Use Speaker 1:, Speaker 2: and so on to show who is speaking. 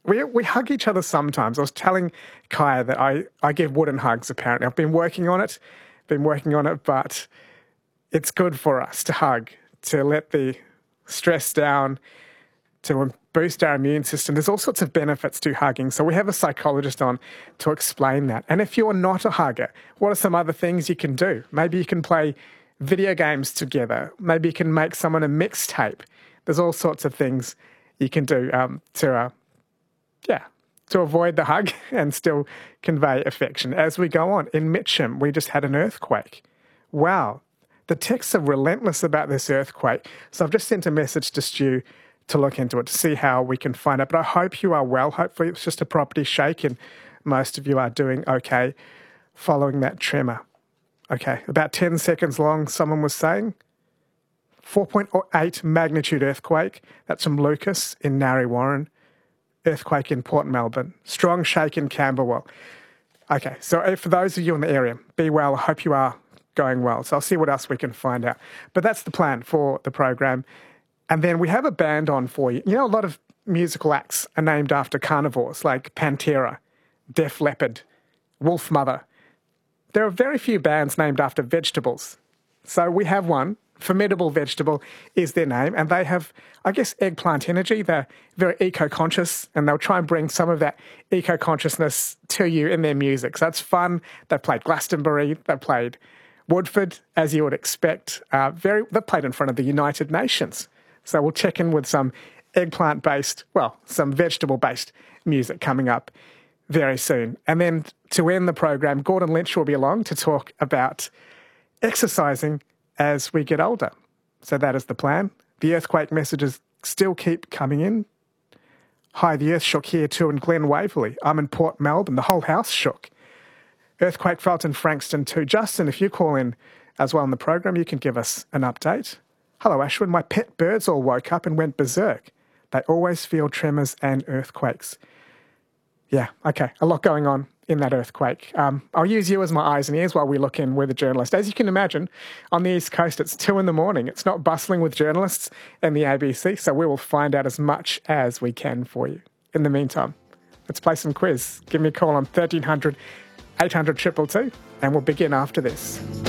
Speaker 1: We hug each other sometimes. I was telling Kaya that I give wooden hugs, apparently. I've been working on it, but it's good for us to hug, to let the stress down, to boost our immune system. There's all sorts of benefits to hugging. So we have a psychologist on to explain that. And if you're not a hugger, what are some other things you can do? Maybe you can play video games together. Maybe you can make someone a mixtape. There's all sorts of things you can do to avoid the hug and still convey affection. As we go on, in Mitcham, we just had an earthquake. Wow. The texts are relentless about this earthquake. So I've just sent a message to Stu to look into it, to see how we can find out. But I hope you are well. Hopefully it's just a property shake and most of you are doing okay following that tremor. Okay, about 10 seconds long, someone was saying. 4.8 magnitude earthquake. That's from Lucas in Narre Warren. Earthquake in Port Melbourne. Strong shake in Camberwell. Okay, so for those of you in the area, be well. I hope you are going well. So I'll see what else we can find out. But that's the plan for the program. And then we have a band on for you. You know, a lot of musical acts are named after carnivores, like Pantera, Def Leppard, Wolfmother. There are very few bands named after vegetables. So we have one. Formidable Vegetable is their name, and they have, I guess, eggplant energy. They're very eco-conscious, and they'll try and bring some of that eco-consciousness to you in their music. So that's fun. They've played Glastonbury. They've played Woodford, as you would expect. They've played in front of the United Nations. So we'll check in with some some vegetable-based music coming up very soon. And then to end the program, Gordon Lynch will be along to talk about exercising as we get older. So that is the plan. The earthquake messages still keep coming in. Hi, the earth shook here too in Glen Waverley. I'm in Port Melbourne. The whole house shook. Earthquake felt in Frankston too. Justin, if you call in as well in the program, you can give us an update. Hello, Ashwin. My pet birds all woke up and went berserk. They always feel tremors and earthquakes. Yeah, okay. A lot going on in that earthquake. I'll use you as my eyes and ears while we look in with a journalist. As you can imagine, on the East Coast, it's 2 a.m. It's not bustling with journalists in the ABC, so we will find out as much as we can for you. In the meantime, let's play some quiz. Give me a call on 1300 800 222, and we'll begin after this.